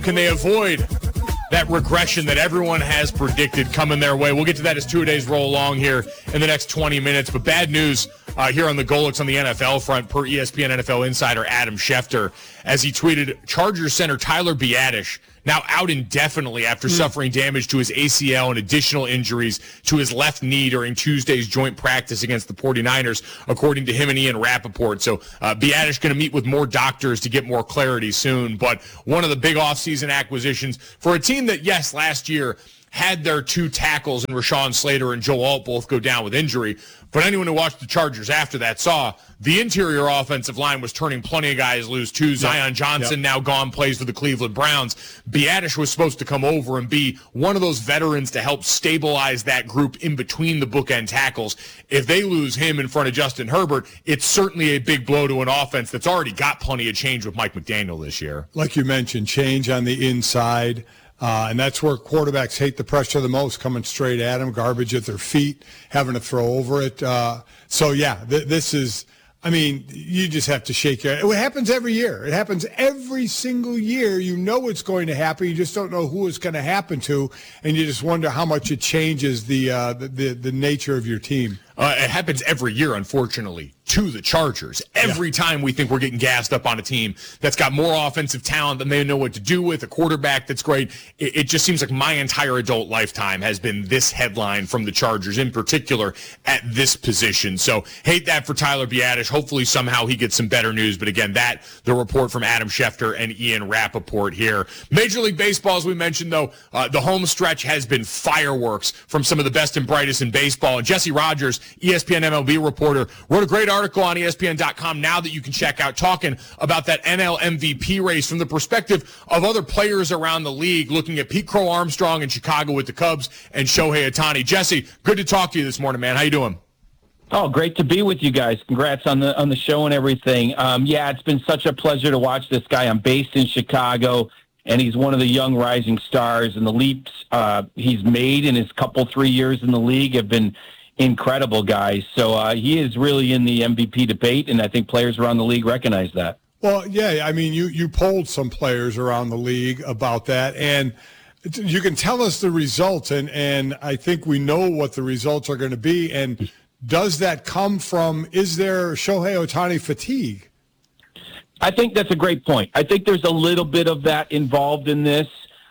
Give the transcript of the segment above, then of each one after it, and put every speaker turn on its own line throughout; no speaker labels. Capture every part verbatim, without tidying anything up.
Can they avoid that regression that everyone has predicted coming their way? We'll get to that as two-a-days roll along here in the next twenty minutes. But bad news uh, here on the Golics on the N F L front per E S P N N F L insider Adam Schefter, as he tweeted, Chargers center Tyler Biadasz now out indefinitely after mm. suffering damage to his A C L and additional injuries to his left knee during Tuesday's joint practice against the 49ers, according to him and Ian Rappaport. So uh, Biadasz going to meet with more doctors to get more clarity soon. But one of the big offseason acquisitions for a team that, yes, last year had their two tackles in Rashawn Slater and Joe Alt both go down with injury. But anyone who watched the Chargers after that saw the interior offensive line was turning plenty of guys loose too. Zion Johnson yep. now gone, plays for the Cleveland Browns. Biadasz was supposed to come over and be one of those veterans to help stabilize that group in between the bookend tackles. If they lose him in front of Justin Herbert, it's certainly a big blow to an offense that's already got plenty of change with Mike McDaniel this year.
Like you mentioned, change on the inside. Uh, and that's where quarterbacks hate the pressure the most, coming straight at them, garbage at their feet, having to throw over it. Uh, so, yeah, th- this is, I mean, you just have to shake your head. It happens every year. It happens every single year. You know it's going to happen. You just don't know who it's going to happen to, and you just wonder how much it changes the uh, the, the, the nature of your team.
Uh, it happens every year, unfortunately, to the Chargers. Every yeah. time we think we're getting gassed up on a team that's got more offensive talent than they know what to do with, a quarterback that's great, it, it just seems like my entire adult lifetime has been this headline from the Chargers, in particular at this position. So hate that for Tyler Biadasz. Hopefully somehow he gets some better news. But again, that, the report from Adam Schefter and Ian Rappaport here. Major League Baseball, as we mentioned, though, uh, the home stretch has been fireworks from some of the best and brightest in baseball. And Jesse Rogers, E S P N M L B reporter, wrote a great article on E S P N dot com now that you can check out, talking about that N L M V P race from the perspective of other players around the league, looking at Pete Crow Armstrong in Chicago with the Cubs and Shohei Ohtani. Jesse, good to talk to you this morning, man. How you doing?
Oh, great to be with you guys. Congrats on the on the show and everything. Um, yeah, it's been such a pleasure to watch this guy. I'm based in Chicago, and he's one of the young rising stars, and the leaps uh, he's made in his couple, three years in the league have been incredible, guys. So uh, he is really in the M V P debate, and I think players around the league recognize that.
Well, yeah, I mean, you, you polled some players around the league about that, and you can tell us the results, and, and I think we know what the results are going to be. And does that come from, is there Shohei Ohtani fatigue?
I think that's a great point. I think there's a little bit of that involved in this.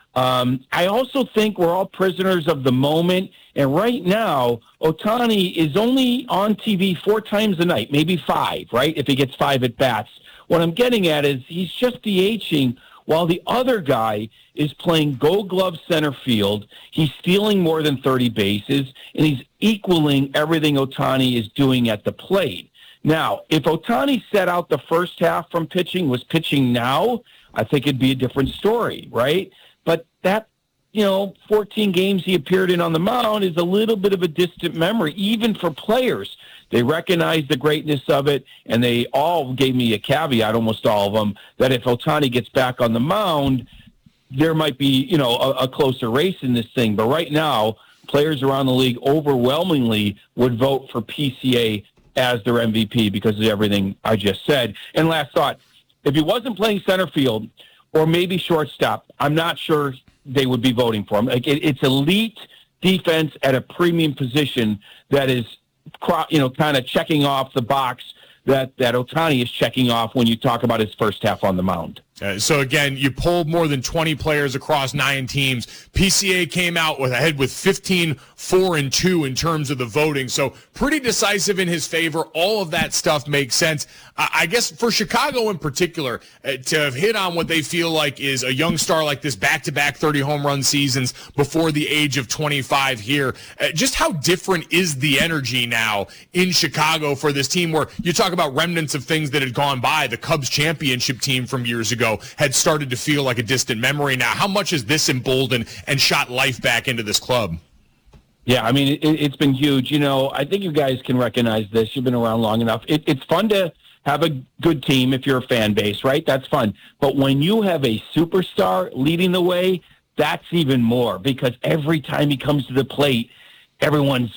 Um, I also think we're all prisoners of the moment. And right now, Ohtani is only on T V four times a night, maybe five, right, if he gets five at-bats. What I'm getting at is he's just DHing while the other guy is playing gold glove center field. He's stealing more than thirty bases, and he's equaling everything Ohtani is doing at the plate. Now, if Ohtani set out the first half from pitching, was pitching now, I think it'd be a different story, right? But that, you know, fourteen games he appeared in on the mound is a little bit of a distant memory, even for players. They recognize the greatness of it, and they all gave me a caveat, almost all of them, that if Ohtani gets back on the mound, there might be, you know, a, a closer race in this thing. But right now, players around the league overwhelmingly would vote for P C A as their M V P because of everything I just said. And last thought, if he wasn't playing center field or maybe shortstop, I'm not sure they would be voting for him. Like it, it's elite defense at a premium position that is, you know, kind of checking off the box that, that Ohtani is checking off when you talk about his first half on the mound.
Uh, so, again, you polled more than twenty players across nine teams. P C A came out with ahead with fifteen, four, and two in terms of the voting. So, pretty decisive in his favor. All of that stuff makes sense. Uh, I guess for Chicago in particular, uh, to have hit on what they feel like is a young star like this, back-to-back thirty home run seasons before the age of twenty-five here. Uh, just how different is the energy now in Chicago for this team where you talk about remnants of things that had gone by? The Cubs championship team from years ago had started to feel like a distant memory now. How much has this emboldened and shot life back into this club?
Yeah, I mean, it, it's been huge. You know, I think you guys can recognize this. You've been around long enough. It, it's fun to have a good team if you're a fan base, right? That's fun. But when you have a superstar leading the way, that's even more, because every time he comes to the plate, everyone's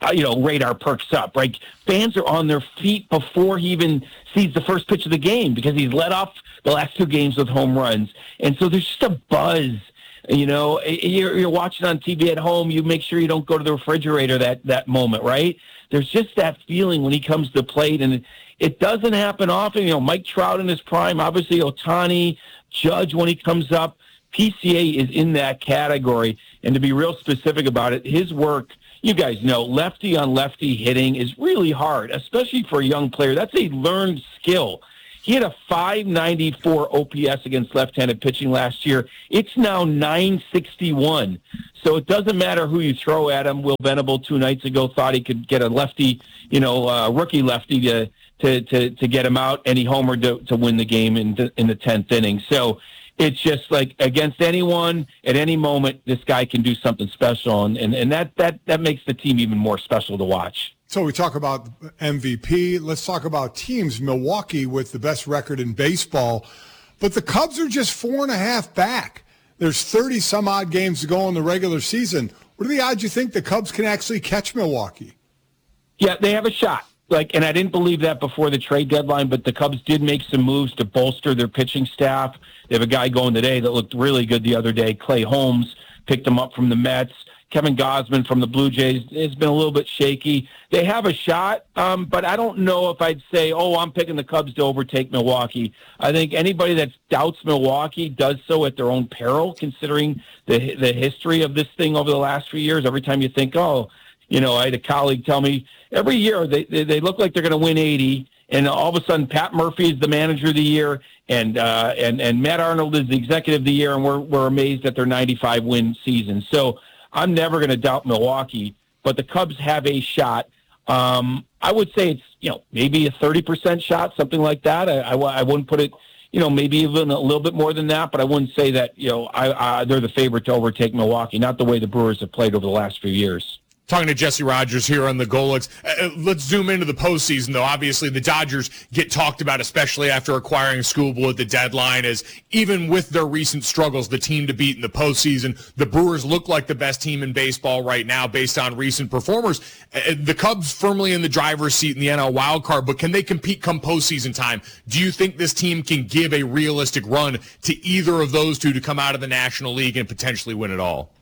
uh, you know, radar perks up, right? Fans are on their feet before he even sees the first pitch of the game because he's led off the last two games with home runs. And so there's just a buzz. You know, you're, you're watching on T V at home. You make sure you don't go to the refrigerator that, that moment, right? There's just that feeling when he comes to the plate, and it, it doesn't happen often. You know, Mike Trout in his prime, obviously Ohtani, Judge when he comes up. P C A is in that category. And to be real specific about it, his work, you guys know, lefty on lefty hitting is really hard, especially for a young player. That's a learned skill. He had a five ninety-four O P S against left-handed pitching last year. It's now nine sixty-one. So it doesn't matter who you throw at him. Will Venable two nights ago thought he could get a lefty, you know, uh, rookie lefty to, to to to get him out, and he homered to, to win the game in the, in the tenth inning. So it's just like against anyone at any moment, this guy can do something special, and, and, and that, that, that makes the team even more special to watch.
So we talk about M V P. Let's talk about teams. Milwaukee with the best record in baseball, but the Cubs are just four and a half back. There's thirty some odd games to go in the regular season. What are the odds you think the Cubs can actually catch Milwaukee?
Yeah, they have a shot. Like, and I didn't believe that before the trade deadline, but the Cubs did make some moves to bolster their pitching staff. They have a guy going today that looked really good the other day. Clay Holmes picked him up from the Mets. Kevin Gausman from the Blue Jays has been a little bit shaky. They have a shot, um, but I don't know if I'd say, oh, I'm picking the Cubs to overtake Milwaukee. I think anybody that doubts Milwaukee does so at their own peril, considering the the history of this thing over the last few years. Every time you think, oh, you know, I had a colleague tell me every year they, they, they look like they're going to win eighty, and all of a sudden Pat Murphy is the manager of the year, and uh, and and Matt Arnold is the executive of the year, and we're we're amazed at their ninety-five win season. So I'm never going to doubt Milwaukee, but the Cubs have a shot. Um, I would say it's, you know, maybe a thirty percent shot, something like that. I, I, I wouldn't put it, you know, maybe even a little bit more than that, but I wouldn't say that, you know, I, I, they're the favorite to overtake Milwaukee, not the way the Brewers have played over the last few years.
Talking to Jesse Rogers here on the Golics. Uh, let's zoom into the postseason, though. Obviously, the Dodgers get talked about, especially after acquiring Skubal at the deadline, as even with their recent struggles, the team to beat in the postseason. The Brewers look like the best team in baseball right now based on recent performers. Uh, the Cubs firmly in the driver's seat in the N L wildcard, but can they compete come postseason time? Do you think this team can give a realistic run to either of those two to come out of the National League and potentially win it all?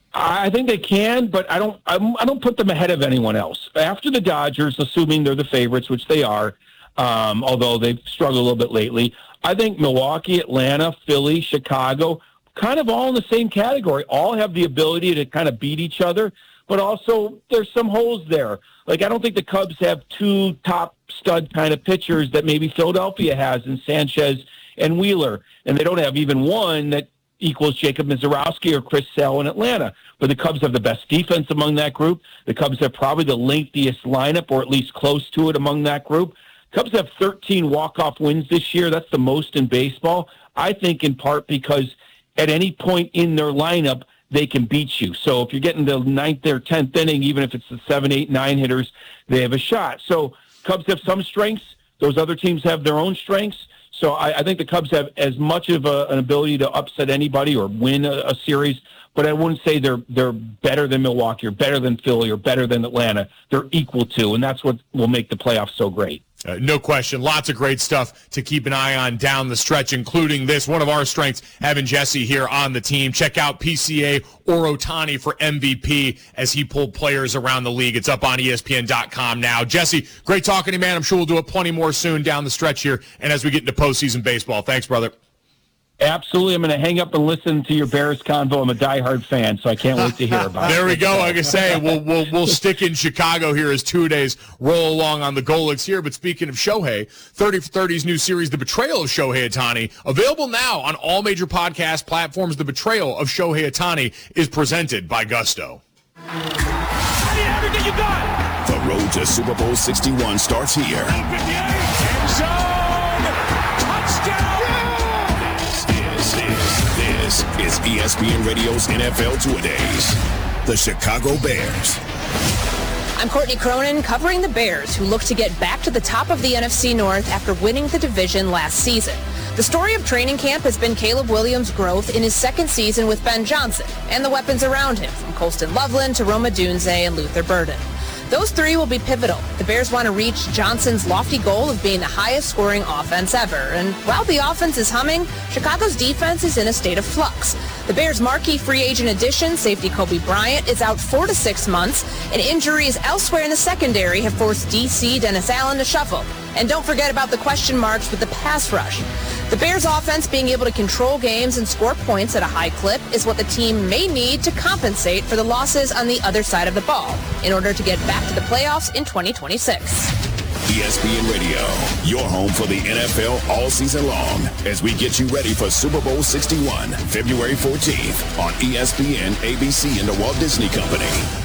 I think they can, but I don't. I'm, I don't put them ahead of anyone else. After the Dodgers, assuming they're the favorites, which they are, um, although they've struggled a little bit lately, I think Milwaukee, Atlanta, Philly, Chicago, kind of all in the same category. All have the ability to kind of beat each other, but also there's some holes there. Like I don't think the Cubs have two top stud kind of pitchers that maybe Philadelphia has in Sanchez and Wheeler, and they don't have even one that equals Jacob Mizorowski or Chris Sale in Atlanta. But the Cubs have the best defense among that group. The Cubs have probably the lengthiest lineup, or at least close to it among that group. Cubs have thirteen walk-off wins this year. That's the most in baseball. I think in part because at any point in their lineup, they can beat you. So if you're getting the ninth or tenth inning, even if it's the seven, eight, nine hitters, they have a shot. So Cubs have some strengths. Those other teams have their own strengths. So I, I think the Cubs have as much of a, an ability to upset anybody or win a, a series, but I wouldn't say they're they're better than Milwaukee or better than Philly or better than Atlanta. They're equal to, and that's what will make the playoffs so great.
Uh, no question. Lots of great stuff to keep an eye on down the stretch, including this. One of our strengths, having Jesse here on the team. Check out P C A or Ohtani for M V P as he pulled players around the league. It's up on E S P N dot com now. Jesse, great talking to you, man. I'm sure we'll do it plenty more soon down the stretch here and as we get into postseason baseball. Thanks, brother.
Absolutely. I'm going to hang up and listen to your Bears convo. I'm a diehard fan, so I can't wait to hear about it.
There we go. Like I say, we'll, we'll, we'll stick in Chicago here as two days roll along on the Golics here. But speaking of Shohei, thirty for thirty's new series, The Betrayal of Shohei Ohtani, available now on all major podcast platforms. The Betrayal of Shohei Ohtani is presented by Gusto.
Everything you got. The road to Super Bowl sixty-one starts here. End zone. Touchdown. This is E S P N Radio's N F L Two-A-Days. The Chicago Bears.
I'm Courtney Cronin covering the Bears, who look to get back to the top of the N F C North after winning the division last season. The story of training camp has been Caleb Williams' growth in his second season with Ben Johnson and the weapons around him, from Colston Loveland to Rome Odunze and Luther Burden. Those three will be pivotal. The Bears want to reach Johnson's lofty goal of being the highest-scoring offense ever. And while the offense is humming, Chicago's defense is in a state of flux. The Bears' marquee free agent addition, safety Kobe Bryant, is out four to six months, and injuries elsewhere in the secondary have forced D C Dennis Allen to shuffle. And don't forget about the question marks with the pass rush. The Bears' offense being able to control games and score points at a high clip is what the team may need to compensate for the losses on the other side of the ball in order to get back to the playoffs in twenty twenty-six.
E S P N Radio, your home for the N F L all season long as we get you ready for Super Bowl sixty-one, February fourteenth on E S P N, A B C, and the Walt Disney Company.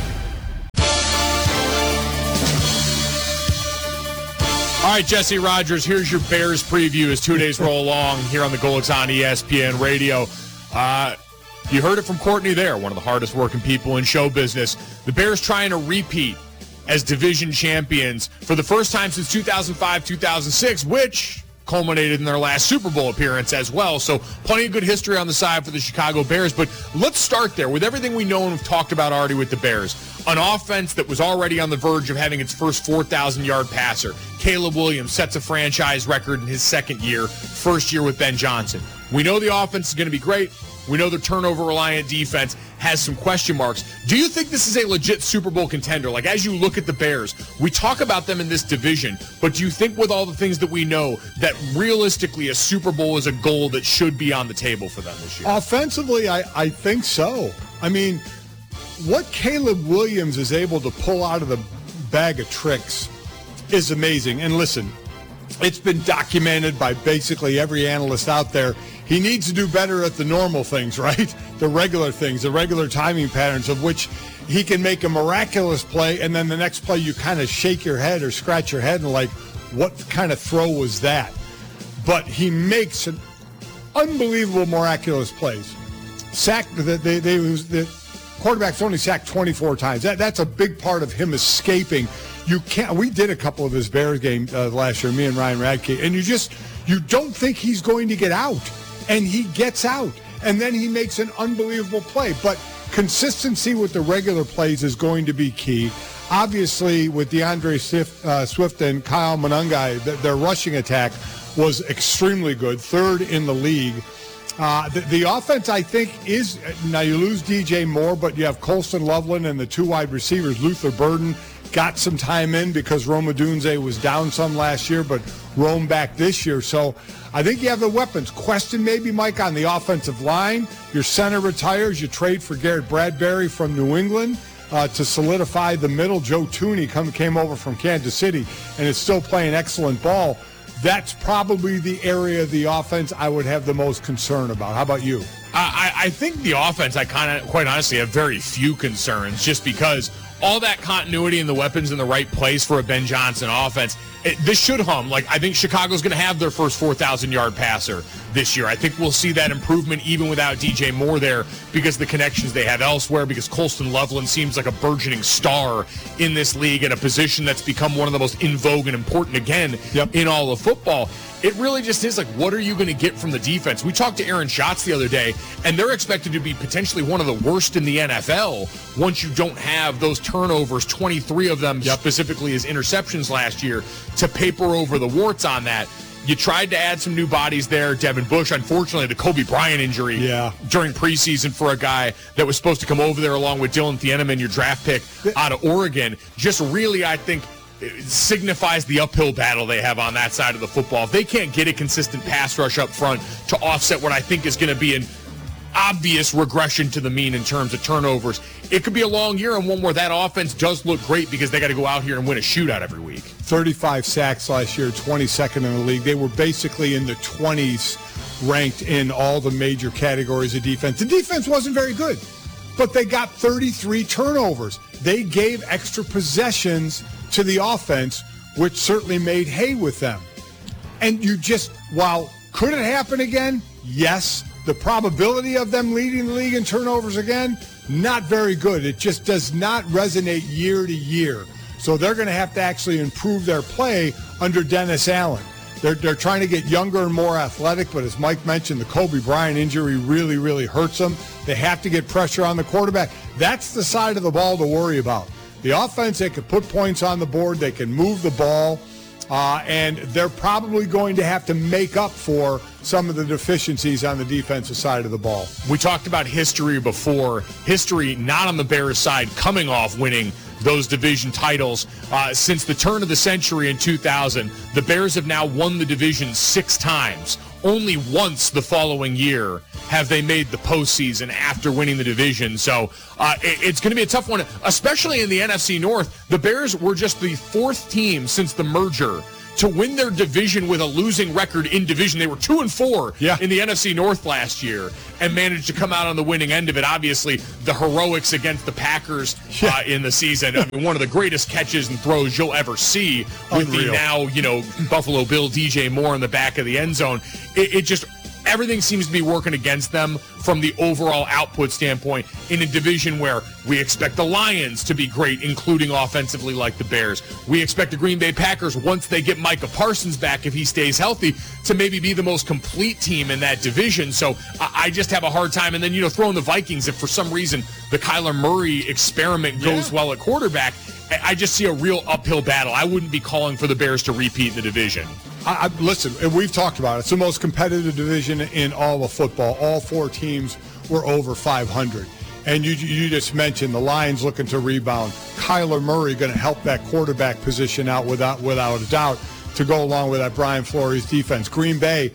All right, Jesse Rogers, here's your Bears preview as two days roll along here on the Golics on E S P N Radio. Uh, you heard it from Courtney there, one of the hardest working people in show business. The Bears trying to repeat as division champions for the first time since two thousand five, two thousand six, which culminated in their last Super Bowl appearance as well. So plenty of good history on the side for the Chicago Bears. But let's start there with everything we know and we've talked about already with the Bears. An offense that was already on the verge of having its first four thousand yard passer. Caleb Williams sets a franchise record in his second year, first year with Ben Johnson. We know the offense is going to be great. We know the turnover-reliant defense has some question marks. Do you think this is a legit Super Bowl contender? Like, as you look at the Bears, we talk about them in this division, but do you think with all the things that we know that realistically a Super Bowl is a goal that should be on the table for them this year?
Offensively, I, I think so. I mean, what Caleb Williams is able to pull out of the bag of tricks is amazing. And listen, it's been documented by basically every analyst out there. He needs to do better at the normal things, right? The regular things, the regular timing patterns of which he can make a miraculous play, and then the next play you kind of shake your head or scratch your head and like, what kind of throw was that? But he makes an unbelievable, miraculous plays. Sacked, they, they, they, the quarterback's only sacked twenty-four times. That, that's a big part of him escaping. You can't. We did a couple of his Bears games uh, last year, me and Ryan Radke, and you just you don't think he's going to get out, and he gets out, and then he makes an unbelievable play. But consistency with the regular plays is going to be key. Obviously, with DeAndre Swift, uh, Swift and Kyle Monangai, th- their rushing attack was extremely good, third in the league. Uh, the, the offense, I think, is now you lose D J Moore, but you have Colston Loveland and the two wide receivers, Luther Burden. Got some time in because Rome Odunze was down some last year, but Rome back this year. So I think you have the weapons. Question maybe, Mike, on the offensive line. Your center retires. You trade for Garrett Bradbury from New England uh, to solidify the middle. Joe Tooney come, came over from Kansas City and is still playing excellent ball. That's probably the area of the offense I would have the most concern about. How about you?
I, I think the offense, I kind of, quite honestly, have very few concerns just because all that continuity and the weapons in the right place for a Ben Johnson offense, it, this should hum. Like, I think Chicago's going to have their first four thousand yard passer this year. I think we'll see that improvement even without D J Moore there because of the connections they have elsewhere, because Colston Loveland seems like a burgeoning star in this league at a position that's become one of the most in vogue and important again yep. in all of football. It really just is like, what are you going to get from the defense? We talked to Aaron Schatz the other day, and they're expected to be potentially one of the worst in the N F L once you don't have those turnovers, twenty-three of them yep. specifically as interceptions last year, to paper over the warts on that. You tried to add some new bodies there. Devin Bush, unfortunately, the Kobe Bryant injury
yeah.
during preseason for a guy that was supposed to come over there along with Dylan Thieneman, your draft pick out of Oregon, just really, I think, it signifies the uphill battle they have on that side of the football. If they can't get a consistent pass rush up front to offset what I think is going to be an obvious regression to the mean in terms of turnovers, it could be a long year and one where that offense does look great because they got to go out here and win a shootout every week.
thirty-five sacks last year, twenty-second in the league. They were basically in the twenties ranked in all the major categories of defense. The defense wasn't very good, but they got thirty-three turnovers. They gave extra possessions to the offense, which certainly made hay with them. And you just, while could it happen again? Yes. The probability of them leading the league in turnovers again, not very good. It just does not resonate year to year. So they're going to have to actually improve their play under Dennis Allen. They're, they're trying to get younger and more athletic, but as Mike mentioned, the Kobe Bryant injury really, really hurts them. They have to get pressure on the quarterback. That's the side of the ball to worry about. The offense, they can put points on the board. They can move the ball. Uh, and they're probably going to have to make up for some of the deficiencies on the defensive side of the ball.
We talked about history before. History not on the Bears' side, coming off winning those division titles. Uh, since the turn of the century in two thousand, the Bears have now won the division six times. Only once the following year have they made the postseason after winning the division. So uh, it, it's going to be a tough one, especially in the N F C North. The Bears were just the fourth team since the merger to win their division with a losing record in division. They were two and four
yeah.
in the N F C North last year and managed to come out on the winning end of it. Obviously, the heroics against the Packers
yeah.
uh, in the season. I mean, one of the greatest catches and throws you'll ever see with
Unreal.
the now, you know, Buffalo Bill D J Moore in the back of the end zone. It, it just... Everything seems to be working against them from the overall output standpoint in a division where we expect the Lions to be great, including offensively like the Bears. We expect the Green Bay Packers, once they get Micah Parsons back, if he stays healthy, to maybe be the most complete team in that division. So I just have a hard time. And then, you know, throwing the Vikings, if for some reason the Kyler Murray experiment goes
yeah.
well at quarterback, I just see a real uphill battle. I wouldn't be calling for the Bears to repeat in the division.
I, I, listen, and we've talked about it. It's the most competitive division in all of football. All four teams were over five hundred. And you you just mentioned the Lions looking to rebound. Kyler Murray going to help that quarterback position out without without a doubt to go along with that Brian Flores defense. Green Bay,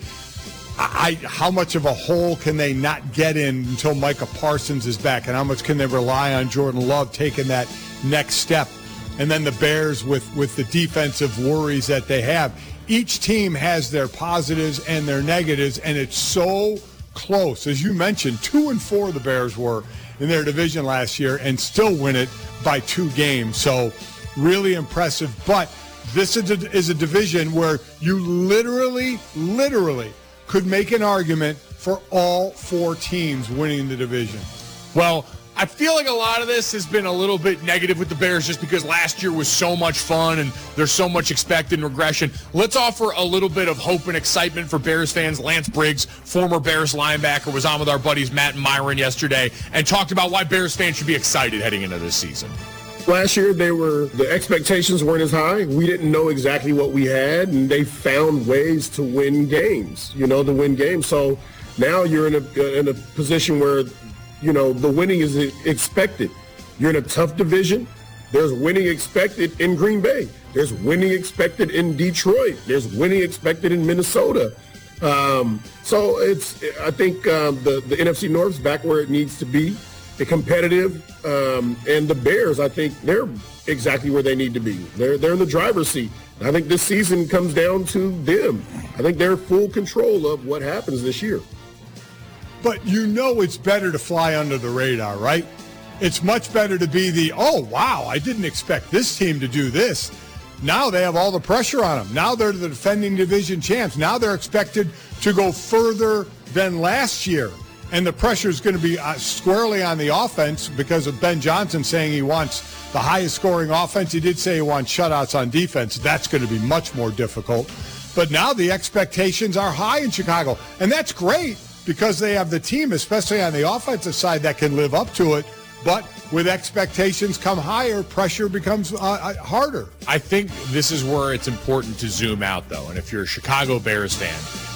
I, I how much of a hole can they not get in until Micah Parsons is back? And how much can they rely on Jordan Love taking that next step? And then the Bears with, with the defensive worries that they have. Each team has their positives and their negatives, and it's so close. As you mentioned, two and four the Bears were in their division last year and still win it by two games. So really impressive. But this is a, is a division where you literally, literally could make an argument for all four teams winning the division.
Well, I feel like a lot of this has been a little bit negative with the Bears just because last year was so much fun and there's so much expected regression. Let's offer a little bit of hope and excitement for Bears fans. Lance Briggs, former Bears linebacker, was on with our buddies Matt and Myron yesterday and talked about why Bears fans should be excited heading into this season.
Last year, they were the expectations weren't as high. We didn't know exactly what we had, and they found ways to win games, you know, to win games. So now you're in a in a position where you know, the winning is expected. You're in a tough division. There's winning expected in Green Bay. There's winning expected in Detroit. There's winning expected in Minnesota. Um, so it's, I think um, the, the N F C North's back where it needs to be. They're competitive. Um, and the Bears, I think they're exactly where they need to be. They're, they're in the driver's seat. I think this season comes down to them. I think they're full control of what happens this year.
But you know it's better to fly under the radar, right? It's much better to be the, oh, wow, I didn't expect this team to do this. Now they have all the pressure on them. Now they're the defending division champs. Now they're expected to go further than last year. And the pressure is going to be uh, squarely on the offense because of Ben Johnson saying he wants the highest scoring offense. He did say he wants shutouts on defense. That's going to be much more difficult. But now the expectations are high in Chicago. And that's great, because they have the team, especially on the offensive side, that can live up to it. But with expectations come higher, pressure becomes uh, harder.
I think this is where it's important to zoom out, though. And if you're a Chicago Bears fan,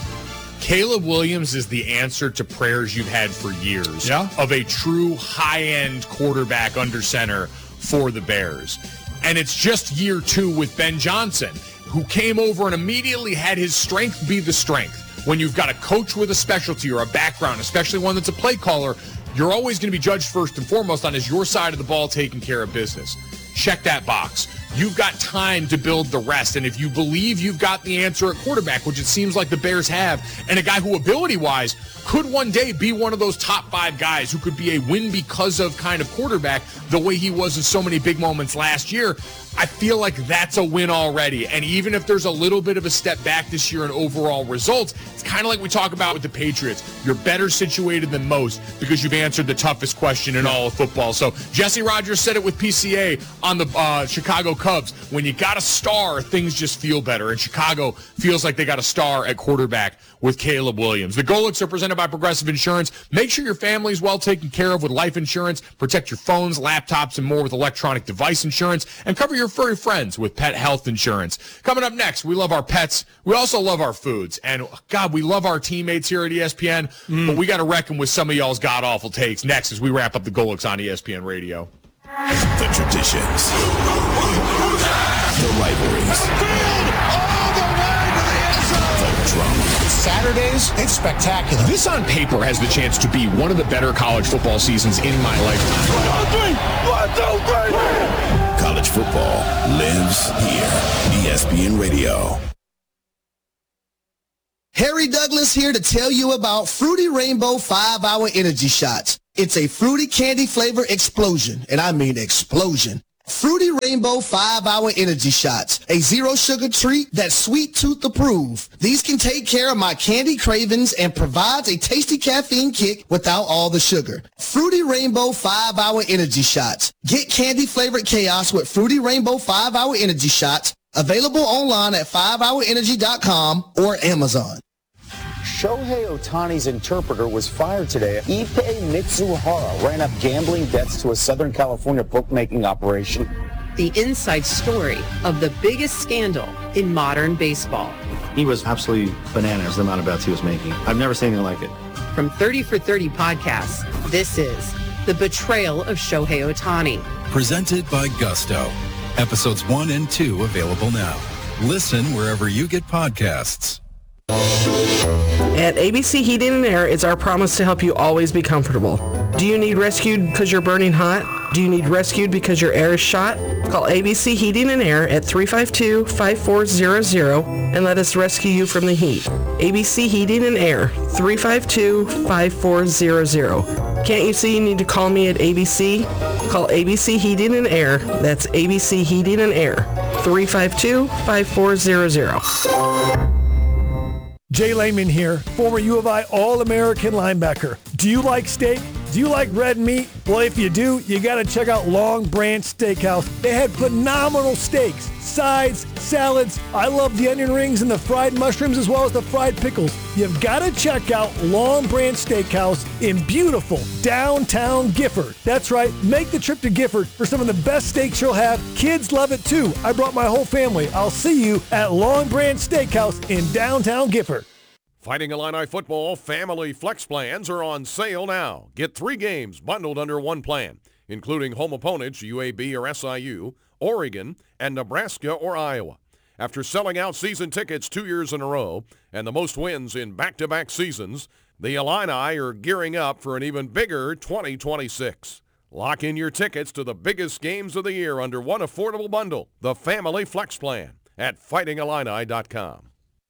Caleb Williams is the answer to prayers you've had for years
yeah.
of a true high-end quarterback under center for the Bears. And it's just year two with Ben Johnson, who came over and immediately had his strength be the strength. When you've got a coach with a specialty or a background, especially one that's a play caller, you're always going to be judged first and foremost on is your side of the ball taking care of business. Check that box. You've got time to build the rest. And if you believe you've got the answer at quarterback, which it seems like the Bears have, and a guy who ability-wise could one day be one of those top five guys who could be a win because of kind of quarterback the way he was in so many big moments last year, I feel like that's a win already. And even if there's a little bit of a step back this year in overall results, it's kind of like we talk about with the Patriots. You're better situated than most because you've answered the toughest question in all of football. So Jesse Rogers said it with P C A on the uh, Chicago Cubs. When you got a star, things just feel better. And Chicago feels like they got a star at quarterback with Caleb Williams. The Golics are presented presented by Progressive Insurance. Make sure your family's well taken care of with life insurance. Protect your phones, laptops, and more with electronic device insurance. And cover your furry friends with pet health insurance. Coming up next, we love our pets. We also love our foods. And, God, we love our teammates here at E S P N, mm. but we got to reckon with some of y'all's god-awful takes next as we wrap up the Golics on E S P N Radio.
The traditions, the rivalries, the drama.
Saturdays, it's spectacular.
This on paper has the chance to be one of the better college football seasons in my lifetime.
One, two, three. One, two, three. College football lives here. E S P N Radio.
Harry Douglas here to tell you about Fruity Rainbow five hour Energy Shots. It's a fruity candy flavor explosion, and I mean explosion. Fruity Rainbow five hour Energy Shots, a zero-sugar treat that's sweet tooth approved. These can take care of my candy cravings and provides a tasty caffeine kick without all the sugar. Fruity Rainbow five hour Energy Shots. Get candy-flavored chaos with Fruity Rainbow five hour Energy Shots, available online at five hour energy dot com or Amazon.
Shohei Ohtani's interpreter was fired today. Ippei Mitsuhara ran up gambling debts to a Southern California bookmaking operation.
The inside story of the biggest scandal in modern baseball.
He was absolutely bananas, the amount of bets he was making. I've never seen anything like it.
From thirty for thirty podcasts, this is The Betrayal of Shohei Ohtani.
Presented by Gusto. Episodes one and two available now. Listen wherever you get podcasts.
At A B C Heating and Air, it's our promise to help you always be comfortable. Do you need rescued because you're burning hot? Do you need rescued because your air is shot? Call A B C Heating and Air at three five two, five four zero zero and let us rescue you from the heat. A B C Heating and Air, three five two, five four zero zero. Can't you see you need to call me at A B C? Call A B C Heating and Air. That's A B C Heating and Air, three five two, five four zero zero.
Jay Lehman here, former U of I All-American linebacker. Do you like steak? Do you like red meat? Well, if you do, you got to check out Long Branch Steakhouse. They had phenomenal steaks, sides, salads. I love the onion rings and the fried mushrooms as well as the fried pickles. You've got to check out Long Branch Steakhouse in beautiful downtown Gifford. That's right, make the trip to Gifford for some of the best steaks you'll have. Kids love it too. I brought my whole family. I'll see you at Long Branch Steakhouse in downtown Gifford.
Fighting Illini football family flex plans are on sale now. Get three games bundled under one plan, including home opponents U A B or S I U, Oregon, and Nebraska or Iowa. After selling out season tickets two years in a row and the most wins in back-to-back seasons, the Illini are gearing up for an even bigger twenty twenty-six. Lock in your tickets to the biggest games of the year under one affordable bundle, the Family Flex Plan, at fighting illini dot com.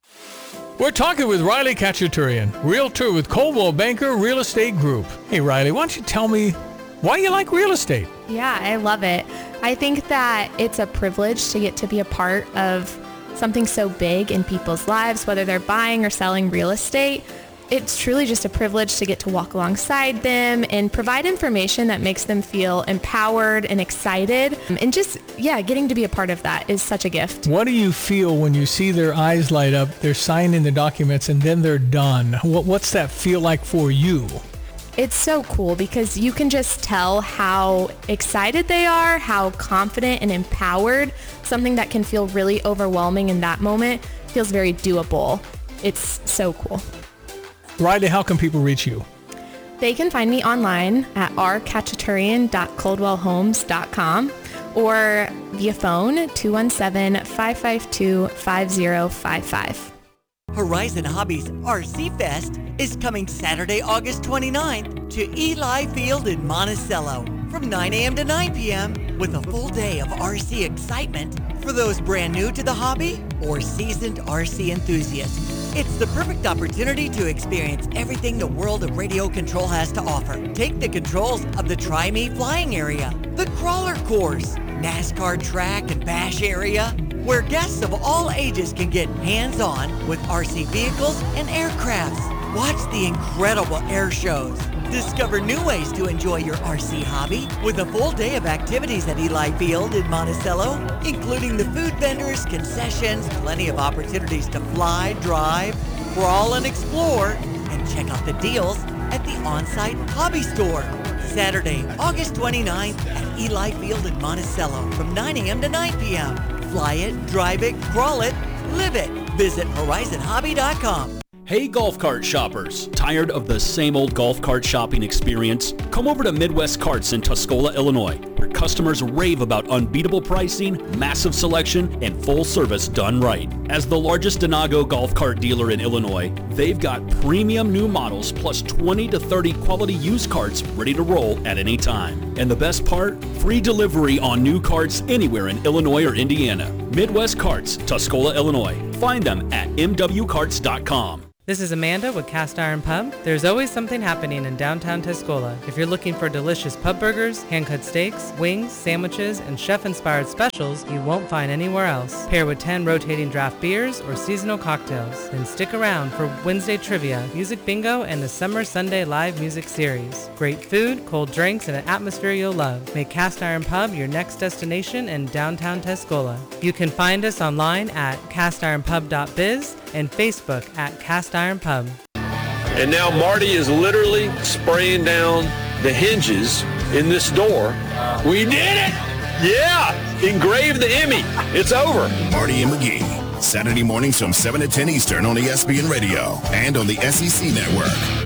We're talking with Riley Kachaturian, realtor with Coldwell Banker Real Estate Group. Hey, Riley, why don't you tell me why you like real estate?
Yeah, I love it. I think that it's a privilege to get to be a part of something so big in people's lives, whether they're buying or selling real estate. It's truly just a privilege to get to walk alongside them and provide information that makes them feel empowered and excited. And just, yeah, getting to be a part of that is such a gift.
What do you feel when you see their eyes light up, they're signing the documents, and then they're done? What, what's that feel like for you?
It's so cool because you can just tell how excited they are, how confident and empowered. Something that can feel really overwhelming in that moment feels very doable. It's so cool.
Riley, how can people reach you?
They can find me online at r kachaturian dot coldwell homes dot com or via phone two one seven, five five two, five zero five five.
Horizon Hobbies R C Fest is coming Saturday, August twenty-ninth to Eli Field in Monticello from nine a.m. to nine p.m. with a full day of R C excitement for those brand new to the hobby or seasoned R C enthusiasts. It's the perfect opportunity to experience everything the world of radio control has to offer. Take the controls of the Try Me flying area, the crawler course, NASCAR track and bash area, where guests of all ages can get hands-on with R C vehicles and aircrafts. Watch the incredible air shows. Discover new ways to enjoy your R C hobby with a full day of activities at Eli Field in Monticello, including the food vendors, concessions, plenty of opportunities to fly, drive, crawl, and explore, and check out the deals at the on-site hobby store. Saturday, August twenty-ninth at Eli Field in Monticello from nine a.m. to nine p.m. Fly it, drive it, crawl it, live it. Visit horizon hobby dot com.
Hey golf cart shoppers, tired of the same old golf cart shopping experience? Come over to Midwest Carts in Tuscola, Illinois, where customers rave about unbeatable pricing, massive selection, and full service done right. As the largest Denago golf cart dealer in Illinois, they've got premium new models plus twenty to thirty quality used carts ready to roll at any time. And the best part? Free delivery on new carts anywhere in Illinois or Indiana. Midwest Carts, Tuscola, Illinois. Find them at m w carts dot com.
This is Amanda with Cast Iron Pub. There's always something happening in downtown Tuscola. If you're looking for delicious pub burgers, hand-cut steaks, wings, sandwiches, and chef-inspired specials you won't find anywhere else. Pair with ten rotating draft beers or seasonal cocktails. Then stick around for Wednesday trivia, music bingo, and the Summer Sunday live music series. Great food, cold drinks, and an atmosphere you'll love. Make Cast Iron Pub your next destination in downtown Tuscola. You can find us online at cast iron pub dot biz and Facebook at Cast Iron Pub.
And now Marty is literally spraying down the hinges in this door. We did it! Yeah! Engrave the Emmy. It's over.
Marty and McGee, Saturday mornings from seven to ten Eastern on E S P N Radio and on the S E C Network.